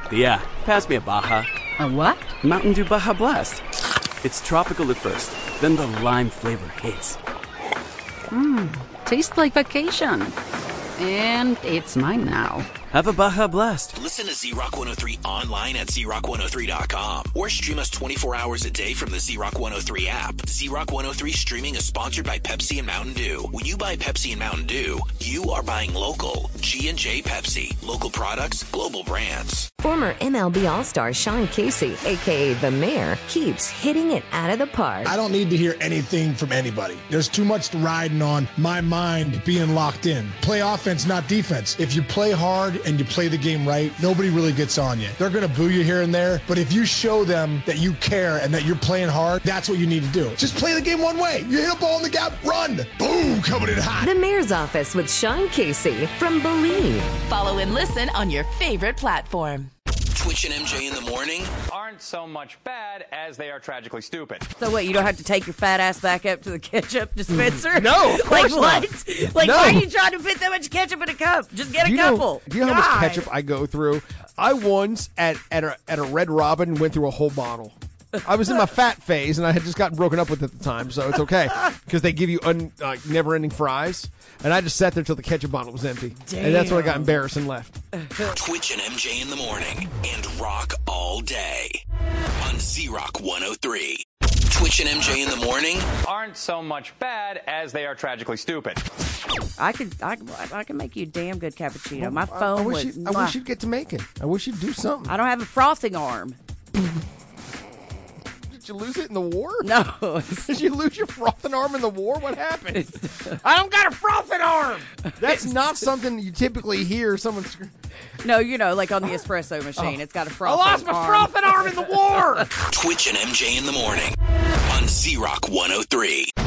Yeah, pass me a Baja. A what? Mountain Dew Baja Blast. It's tropical at first, then the lime flavor hits. Tastes like vacation. And it's mine now. Have a Baja Blast. Listen to Z-Rock 103 online at ZRock103.com or stream us 24 hours a day from the Z-Rock 103 app. Z-Rock 103 streaming is sponsored by Pepsi and Mountain Dew. When you buy Pepsi and Mountain Dew, you are buying local. G&J Pepsi. Local products, global brands. Former MLB All-Star Sean Casey, a.k.a. The Mayor, keeps hitting it out of the park. I don't need to hear anything from anybody. There's too much riding on my mind being locked in. Play offense, not defense. If you play hard and you play the game right, nobody really gets on you. They're going to boo you here and there, but if you show them that you care and that you're playing hard, that's what you need to do. Just play the game one way. You hit a ball in the gap, run. Boom, coming in hot. The Mayor's Office with Sean Casey from Believe. Follow and listen on your favorite platform. Twitch and MJ in the morning aren't so much bad as they are tragically stupid. So what, you don't have to take your fat ass back up to the ketchup dispenser? No, of course like not. What? Like, No. why are you trying to fit that much ketchup in a cup? Just get a couple. Do you know how much God. ketchup I go through? I once at a Red Robin went through a whole bottle. I was in my fat phase, and I had just gotten broken up with at the time, so it's okay because they give you never-ending fries, and I just sat there till the ketchup bottle was empty, and that's when I got embarrassed and left. Twitch and MJ in the morning and rock all day on Z-Rock 103. Twitch and MJ in the morning Aren't so much bad as they are tragically stupid. I can make you a damn good cappuccino. My I phone wish was. I wish you'd get to making. I wish you'd do something. I don't have a frosting arm. Did you lose it in the war? No. Did you lose your frothing arm in the war? What happened? I don't got a frothing arm. That's not something you typically hear someone scream. No, like on the espresso machine. It's got a I frosting lost my arm. frothing arm in the war. Twitch and MJ in the morning on Z-Rock 103.